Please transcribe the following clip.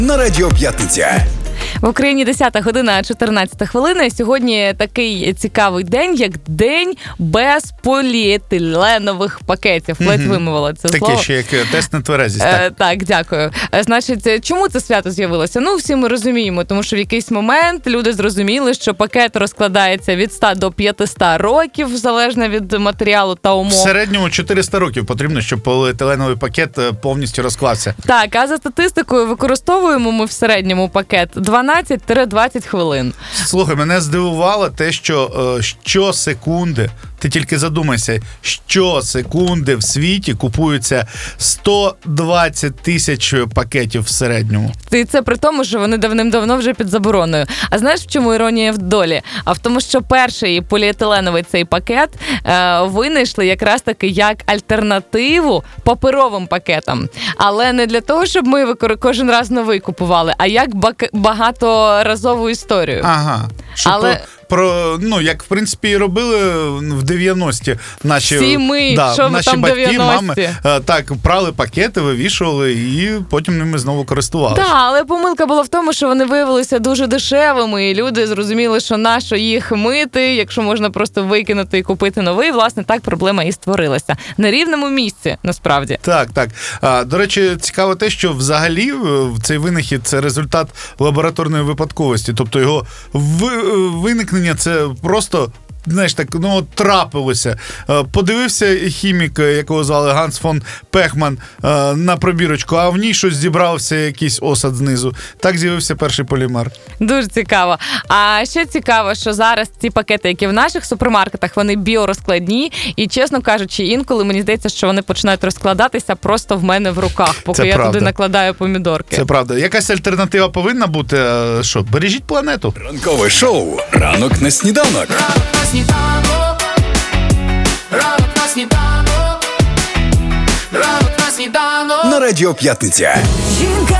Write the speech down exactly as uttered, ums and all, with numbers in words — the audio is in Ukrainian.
на Радіо П'ятниця. В Україні десята година, чотирнадцята хвилина. Сьогодні такий цікавий день, як день без поліетиленових пакетів. Ледь Мгм. вимовила це Таке слово. ще як тест на тверезість. Е, Так. так, дякую. Е, Значить, чому це свято з'явилося? Ну, всі ми розуміємо, тому що в якийсь момент люди зрозуміли, що пакет розкладається від ста до п'ятисот років, залежно від матеріалу та В умов. середньому чотириста років потрібно, щоб поліетиленовий пакет е, повністю розклався. Так, а за статистикою використовуємо ми в середньому пакет дванадцять-двадцять хвилин. Слухай, мене здивувало те, що е, щосекунди, ти тільки задумайся, щосекунди в світі купуються сто двадцять тисяч пакетів в середньому. І це при тому, що вони давним-давно вже під забороною. А знаєш, в чому іронія в долі? А в тому, що перший поліетиленовий цей пакет е, винайшли якраз таки як альтернативу паперовим пакетам. Але не для того, щоб ми викор- кожен раз новий купували, а як бак- багаторазову історію. Ага. Щоб Але- про, про, ну, як в принципі і робили в дев'яності наші, Всі ми, да, що ми наші там батьки, дев'яності? мами, е, так, прали пакети, вивішували і потім ними знову користувалися. Так, але помилка була в тому, що вони виявилися дуже дешевими, і люди зрозуміли, що нащо їх мити, якщо можна просто викинути і купити новий. Власне, так проблема і створилася. На рівному місці, насправді. Так, так. А, до речі, цікаво те, що взагалі е, цей винахід – це результат лабораторної випадковості. Тобто його ви- виникнення – це просто, знаєш, так, ну, от трапилося. Е, Подивився хімік, якого звали Ганс фон Пехман, е, на пробірочку, а в ній щось зібрався якийсь осад знизу. Так з'явився перший полімер. Дуже цікаво. А ще цікаво, що зараз ці пакети, які в наших супермаркетах, вони біорозкладні. І, чесно кажучи, інколи мені здається, що вони починають розкладатися просто в мене в руках, поки Це я правда. туди накладаю помідорки. Це правда. Якась альтернатива повинна бути. Е, Що, бережіть планету. Ранкове шоу «Ранок на сніданок». Сніданок, ранок на сніданок, ранок на сніданок. На Радіо П'ятниця. Жінка